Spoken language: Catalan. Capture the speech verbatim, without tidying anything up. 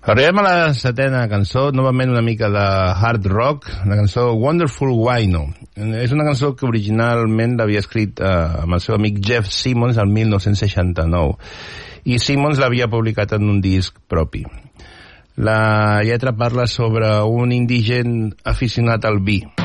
Arribem a la setena cançó, novament una mica de hard rock, la cançó Wonderful Wino. És una cançó que originalment l'havia escrit eh, amb el seu amic Jeff Simmons el mil nou-cents seixanta-nou, i Simmons l'havia publicat en un disc propi. La lletra parla sobre un indigent aficionat al vi.